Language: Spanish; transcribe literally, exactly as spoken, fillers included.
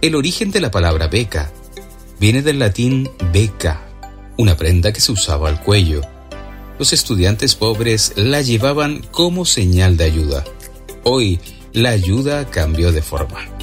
El origen de la palabra beca viene del latín beca, una prenda que se usaba al cuello. Los estudiantes pobres la llevaban como señal de ayuda. Hoy, la ayuda cambió de forma.